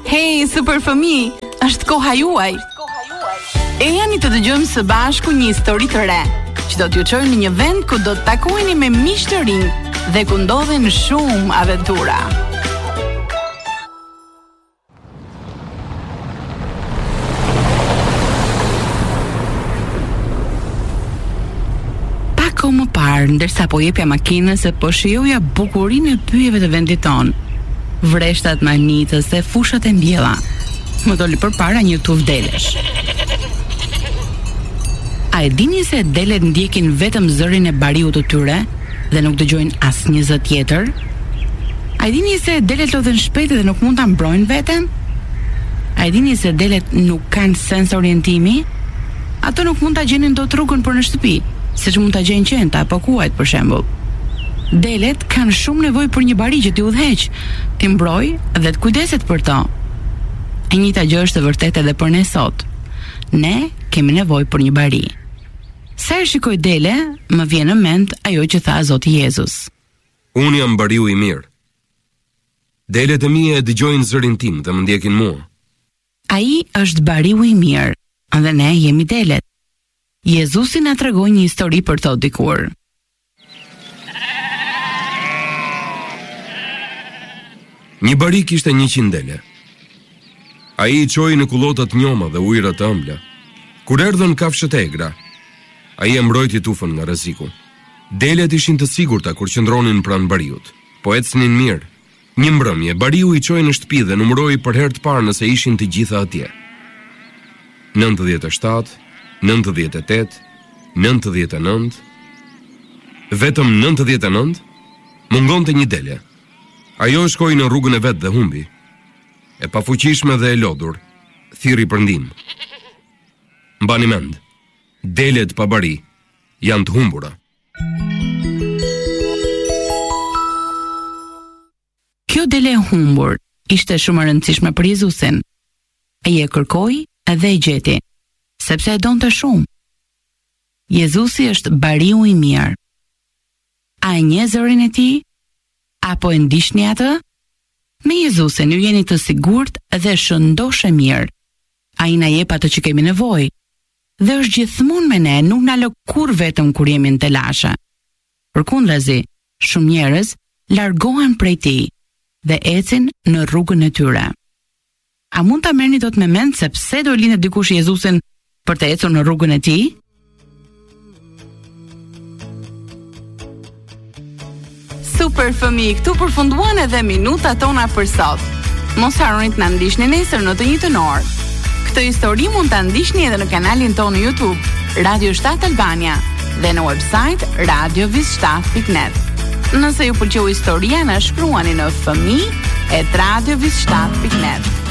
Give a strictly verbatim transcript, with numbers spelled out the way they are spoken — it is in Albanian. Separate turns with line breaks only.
Hey, super fëmijë, është koha juaj. E jani të dëgjojmë së bashku një histori të re, që do t'ju çojë në një vend ku do të takoheni me miq të rinj dhe ku ndodhen shumë aventura. Pak kohë më parë, ndërsa po jepja makinës e po shijoja bukurinë e pyjeve të vendit tonë, vreshtat magnitës dhe fushat e mbjella, më doli përpara një tuf delesh. A e dini se delet ndjekin vetëm zërin e bariut të tyre dhe nuk dëgjojnë asnjë zë tjetër? A e dini se delet lodhen shpejt dhe nuk mund ta mbrojnë veten? A e dini se delet nuk kanë sens orientimi? Ato nuk mund ta gjenin dot rrugën për në shtëpi, siç mund ta gjejnë qenta apo kuajt për shembull. Delet kanë shumë nevojë për një bari që t'i udhëheq, t'i mbrojë dhe të kujdeset për to. E njëjta gjë është e vërtetë edhe për ne sot. Ne kemi nevojë për një bari. Sa e shikoj dele, më vjen në mend ajo që tha Zoti Jezus.
Unë jam bariu i mirë. Delet e mia e dëgjojnë zërin tim dhe më ndjekin mua.
Ai është bariu i mirë, dhe ne jemi delet. Jezusi na tregoi një histori për to dikur.
Një bari kishte njëqind dele. Ai i çoi në kullotat njoma dhe ujëra të ëmbla. Kur erdhën kafshët e egra, ai e mbrojti tufën nga rreziku. Delet ishin të sigurta kur qëndronin pranë bariut, po ecnin mirë. Një mbrëmje, bariu i çoi në shtëpi dhe numëroi për herë të parë nëse ishin të gjitha atje. nëntëdhjetë e shtatë, nëntëdhjetë e tetë, nëntëdhjetë e nëntë. Vetëm nëntëdhjetë e nëntë mungonte një dele. Ajo shkoi në rrugën e vet dhe humbi. E pafuqishme dhe e lodhur, thirri për ndihmë. Mbani mend, delet pa bari janë të humbura.
Kjo dele e humbur ishte shumë e rëndësishme për Jezusin. Ai e kërkoi dhe e gjeti, sepse e donte shumë. Jezusi është bariu i mirë. A e njeh zërin e tij? Apo e ndiqni atë? Me Jezusin ju jeni të sigurt dhe shëndoshë mirë. Ai na jep atë që kemi nevojë dhe është gjithmonë me ne, nuk na lë kur vetëm kur jemi në telashe. Përkundrazi, shumë njerëz largohen prej tij dhe ecin në rrugën e tyre. A mund ta merrni dot me mend se pse do lindet dikush Jezusin për të ecur në rrugën e tij? Super fëmijë, këtu përfunduan edhe minutat tona për sot. Mos harroni të na ndiqni nesër në të njëjtën orë. Këtë histori mund ta ndiqni edhe në kanalin tonë YouTube, Radio shtat Albania, dhe në website radio vis shtat pikë net. Nëse ju pëlqeu historia, na shkruani në fëmijë e radio vis shtat pikë net.